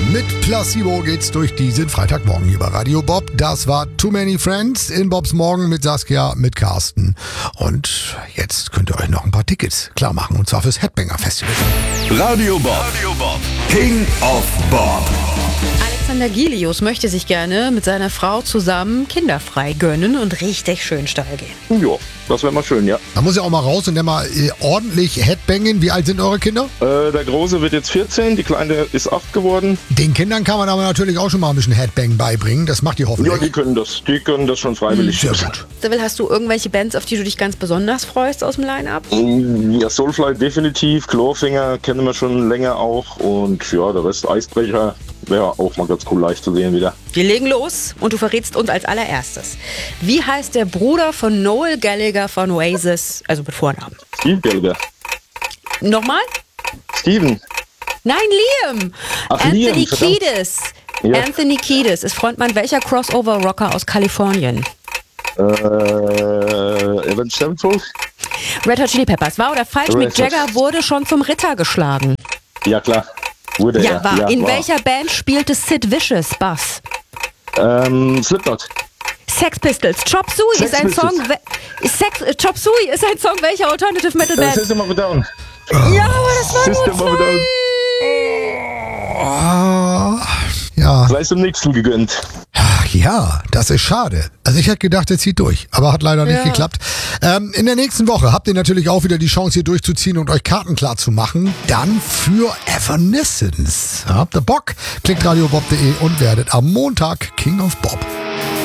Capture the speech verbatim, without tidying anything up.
Mit Placebo geht's durch diesen Freitagmorgen über Radio Bob. Das war Too Many Friends in Bobs Morgen mit Saskia, mit Carsten. Und jetzt könnt ihr euch noch ein paar Tickets klar machen, und zwar fürs Headbanger Festival. Radio Bob, Radio Bob. King of Bob. Alexander Gilius möchte sich gerne mit seiner Frau zusammen kinderfrei gönnen und richtig schön steil gehen. Ja, das wäre mal schön, ja. Da muss ja auch mal raus und dann mal äh, ordentlich Headbangen. Wie alt sind eure Kinder? Äh, der Große wird jetzt vierzehn, die Kleine ist acht geworden. Den Kindern kann man aber natürlich auch schon mal ein bisschen Headbang beibringen. Das macht die hoffentlich. Ja, die können das, die können das schon freiwillig. Sehr gut. Seville, hast du irgendwelche Bands, auf die du dich ganz besonders freust aus dem Line-Up? Ja, Soulfly definitiv, Clawfinger kennen wir schon länger auch und ja, der Rest Eisbrecher wäre auch mal ganz cool live zu sehen wieder. Wir legen los und du verrätst uns als allererstes. Wie heißt der Bruder von Noel Gallagher von Oasis, also mit Vornamen? Steve Gallagher. Nochmal? Steven. Nein, Liam. Ach, Anthony Liam, verdammt. Kiedis. Ja. Anthony Kiedis ist Frontmann welcher Crossover-Rocker aus Kalifornien? Äh, Avenged Sevenfold? Red Hot Chili Peppers. War oder falsch? Red Mick Hot. Jagger wurde schon zum Ritter geschlagen. Ja, klar. Wurde Ja, er. war. Ja, In war. welcher Band spielte Sid Vicious Bass? Ähm, Slipknot. Sex Pistols. Chop Suey Sex ist ein Pistols. Song. we- Sex, äh, Chop Suey ist ein Song welcher Alternative Metal Äh, Band? System of a Down. Ja, aber das war System nur of a Down. Ah, ja. Gleich zum nächsten gegönnt. Ach ja, das ist schade. Also ich hätte gedacht, er zieht durch, aber hat leider nicht Ja. geklappt. Ähm, in der nächsten Woche habt ihr natürlich auch wieder die Chance, hier durchzuziehen und euch Karten klar zu machen. Dann für Evanescence. Habt ihr Bock? Klickt radiobob punkt de und werdet am Montag King of Bob.